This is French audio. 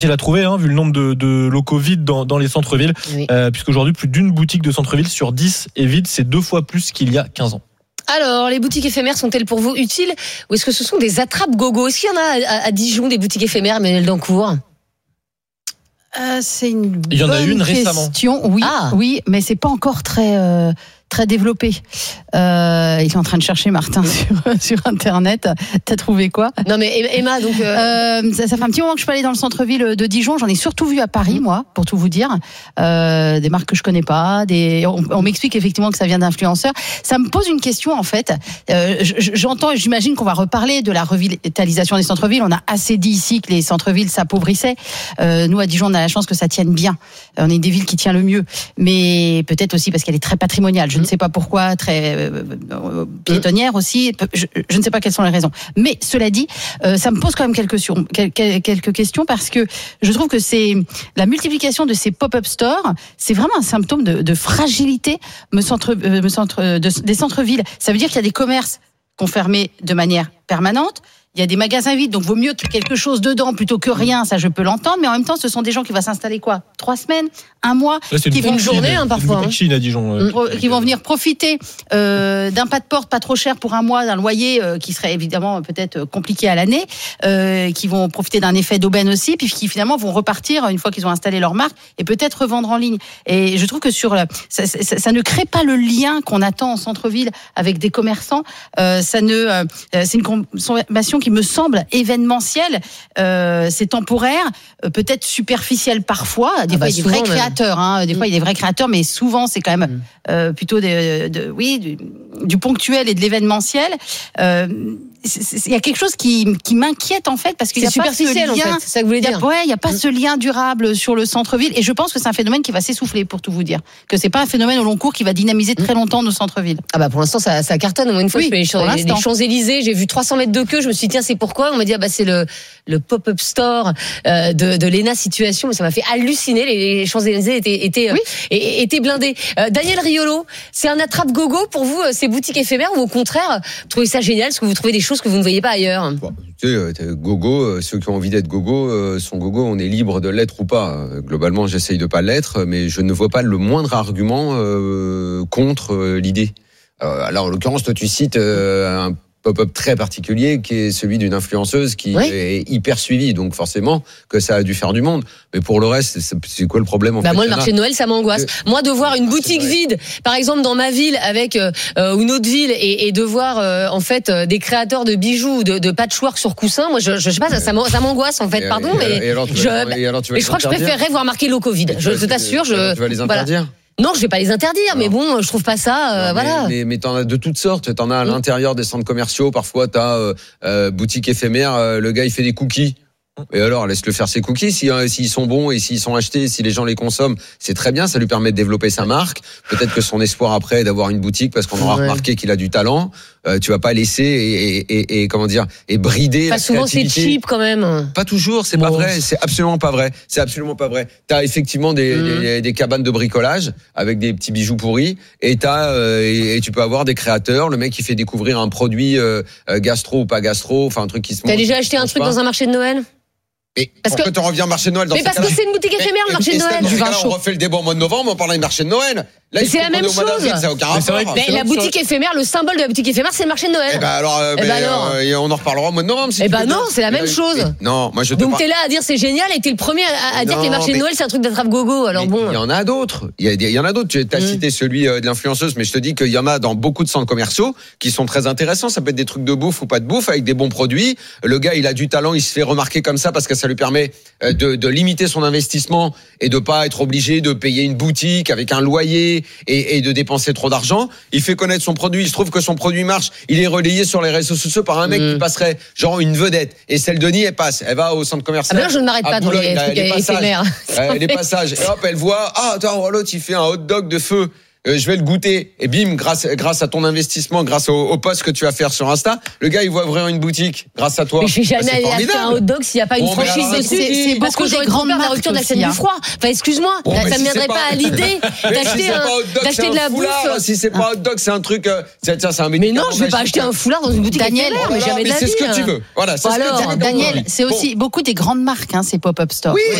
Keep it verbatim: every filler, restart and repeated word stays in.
Il a trouvé, hein, vu le nombre de, de locaux vides dans, dans les centres-villes, oui. euh, puisqu'aujourd'hui, plus d'une boutique de centre-ville sur dix est vide. C'est deux fois plus qu'il y a quinze ans. Alors, les boutiques éphémères sont-elles pour vous utiles ou est-ce que ce sont des attrape-gogo ? Est-ce qu'il y en a à, à Dijon, des boutiques éphémères, Emmanuel Dancourt ? euh, C'est une Il y en a une bonne récemment. question. Oui, ah. oui, mais c'est pas encore très... Euh... très développé. Euh, il est en train de chercher Martin sur sur internet. T'as trouvé quoi ? Non mais Emma, donc euh... Euh, ça, ça fait un petit moment que je peux aller dans le centre-ville de Dijon. J'en ai surtout vu à Paris, moi, pour tout vous dire. Euh, des marques que je connais pas. Des, on, on m'explique effectivement que ça vient d'influenceurs. Ça me pose une question en fait. Euh, j'entends, j'imagine qu'on va reparler de la revitalisation des centres-villes. On a assez dit ici que les centres-villes s'appauvissaient. Euh, nous à Dijon, on a la chance que ça tienne bien. On est une des villes qui tient le mieux, mais peut-être aussi parce qu'elle est très patrimoniale. Je Je ne sais pas pourquoi, très euh, euh, piétonnière aussi. Je, je ne sais pas quelles sont les raisons. Mais cela dit, euh, ça me pose quand même quelques, quelques, quelques questions parce que je trouve que c'est la multiplication de ces pop-up stores, c'est vraiment un symptôme de, de fragilité me centre, me centre, de, des centres-villes. Ça veut dire qu'il y a des commerces qui ont fermé de manière permanente. Il y a des magasins vides, donc vaut mieux qu'il y ait quelque chose dedans plutôt que rien, ça je peux l'entendre, mais en même temps ce sont des gens qui vont s'installer quoi ? Trois semaines ? Un mois ? Là, c'est qui vont une journée hein, parfois. Hein. Chine à Dijon. Euh, Pro, qui vont venir profiter euh, d'un pas de porte pas trop cher pour un mois, d'un loyer euh, qui serait évidemment peut-être compliqué à l'année, euh, qui vont profiter d'un effet d'aubaine aussi, puis qui finalement vont repartir une fois qu'ils ont installé leur marque et peut-être revendre en ligne. Et je trouve que sur la, ça, ça, ça ne crée pas le lien qu'on attend en centre-ville avec des commerçants. Euh, ça ne, euh, c'est une consommation qui me semble événementielle, euh, c'est temporaire, euh, peut-être superficielle parfois. Des ah fois, bah il y a des vrais même. créateurs, hein, des mmh. fois, il y a des vrais créateurs, mais souvent, c'est quand même mmh. euh, plutôt de, de, oui, du, du ponctuel et de l'événementiel. Euh, il y a quelque chose qui, qui m'inquiète en fait parce qu'il y a pas ce lien. En fait, c'est ça que vous voulez dire. Il y a, ouais, il y a pas mmh. ce lien durable sur le centre-ville et je pense que c'est un phénomène qui va s'essouffler pour tout vous dire. Que c'est pas un phénomène au long cours qui va dynamiser très longtemps nos centres-villes. Ah bah pour l'instant ça, ça cartonne. Moi une fois oui, je suis allée les Champs-Élysées, j'ai vu trois cents mètres de queue, je me suis dit tiens c'est pourquoi ? On m'a dit ah bah c'est le le pop-up store euh, de de l'E N A Situation, mais ça m'a fait halluciner. Les, les Champs-Élysées étaient étaient oui. euh, étaient blindés. Euh, Daniel Riolo, c'est un attrape-gogo pour vous ces boutiques éphémères ou au contraire vous trouvez ça génial parce que vous trouvez des choses que vous ne voyez pas ailleurs? Bon, tu sais, gogo, ceux qui ont envie d'être gogo sont gogo, on est libre de l'être ou pas. Globalement, j'essaye de pas l'être, mais je ne vois pas le moindre argument euh, contre l'idée. Euh, alors, en l'occurrence, toi, tu cites euh, un pop-up très particulier qui est celui d'une influenceuse qui oui. est hyper suivie, donc forcément que ça a dû faire du monde. Mais pour le reste, c'est, c'est quoi le problème en bah fait, moi, le marché de Noël, ça m'angoisse. Euh, moi, de voir une boutique vide, par exemple dans ma ville, avec euh, une autre ville, et, et de voir euh, en fait euh, des créateurs de bijoux, de, de patchwork sur coussin, moi, je, je sais pas, ça, ça m'angoisse en fait. Et, Pardon, et, mais et alors, je, vas, et alors, tu vas et je crois que je préférerais voir marqué low Covid. Je, je t'assure, je. Tu vas les interdire. Voilà. Non, je vais pas les interdire, non. mais bon, je trouve pas ça. Euh, non, mais, voilà. Mais, mais t'en as de toutes sortes. T'en as à l'intérieur des centres commerciaux. Parfois, t'as euh, euh, boutique éphémère. Euh, le gars, il fait des cookies. Et alors, laisse-le faire ses cookies. Si, euh, s'ils sont bons et s'ils sont achetés, si les gens les consomment, c'est très bien. Ça lui permet de développer sa marque. Peut-être que son espoir après est d'avoir une boutique parce qu'on aura ouais. remarqué qu'il a du talent. Euh, tu vas pas laisser et, et, et, et comment dire et brider pas la souvent créativité. C'est cheap quand même. Pas toujours, c'est bon. pas vrai. C'est absolument pas vrai. C'est absolument pas vrai. T'as effectivement des, mmh. des, des cabanes de bricolage avec des petits bijoux pourris et t'as euh, et, et tu peux avoir des créateurs. Le mec qui fait découvrir un produit euh, gastro ou pas gastro, enfin un truc qui se. T'as déjà acheté un truc pas. dans un marché de Noël? Mais parce pourquoi que... t'en reviens au marché de Noël dans Mais parce que c'est une boutique éphémère, le marché de Noël. Dans ces cas-là, on refait le débat au mois de novembre, on parle du marché de Noël. Là, c'est la même chose. Ça n'a aucun rapport. Mais la boutique éphémère, le symbole de la boutique éphémère, c'est le marché de Noël. Eh ben alors, euh, eh ben mais, alors. Euh, on en reparlera au mois de novembre. Si eh ben non, c'est la même mais, chose. Mais, non, moi je te Donc par... t'es là à dire c'est génial et t'es le premier à, à dire non, que les marchés mais... de Noël c'est un truc d'attrape gogo. Alors bon. Il y en a d'autres. Il y, a, il y en a d'autres. Tu as mmh. cité celui de l'influenceuse, mais je te dis qu'il y en a dans beaucoup de centres commerciaux qui sont très intéressants. Ça peut être des trucs de bouffe ou pas de bouffe avec des bons produits. Le gars, il a du talent, il se fait remarquer comme ça parce que ça lui permet de, de limiter son investissement et de pas être obligé de payer une boutique avec un loyer et, et de dépenser trop d'argent. Il fait connaître son produit, il se trouve que son produit marche, il est relayé sur les réseaux sociaux par un mec mmh. qui passerait genre une vedette. Et celle de Denis, elle passe, elle va au centre commercial. Ah ben là, je ne m'arrête pas dans les, les, les passages, euh, les passages. Et hop, elle voit, ah attends, l'autre il fait un hot dog de feu. euh, je vais le goûter. Et bim, grâce, grâce à ton investissement, grâce au, au post que tu vas faire sur Insta, le gars, il va ouvrir une boutique grâce à toi. Mais je vais jamais aller acheter un hot dog s'il n'y a pas une bon, franchise alors, dessus. C'est, c'est parce que j'aurais trop peur de la rupture de la chaîne du froid. Enfin, excuse-moi, bon, ça ne si viendrait pas... pas à l'idée d'acheter, si un, dog, d'acheter de la foulard, bouffe. Si c'est pas hot dog, c'est un truc. Euh, c'est, c'est un mais non, je vais pas acheter un foulard dans une boutique. Daniel, mais jamais de la vie. C'est ce que tu veux. Voilà, c'est Alors, ce que tu veux. Daniel, c'est aussi beaucoup des grandes marques, hein, ces pop-up stores. Oui.